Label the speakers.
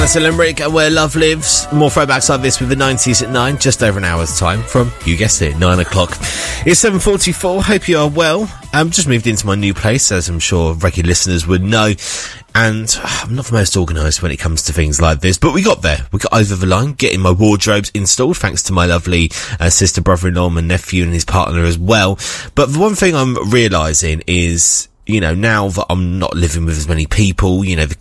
Speaker 1: That's a Limerick and Where Love Lives. More throwbacks like this with the 90s at 9, just over an hour's time from, you guessed it, 9 o'clock. It's 7:44, hope you are well. Just moved into my new place, as I'm sure regular listeners would know, and I'm not the most organised when it comes to things like this, but we got there. We got over the line, getting my wardrobes installed, thanks to my lovely sister, brother-in-law, my nephew and his partner as well. But the one thing I'm realising is, you know, now that I'm not living with as many people, you know, the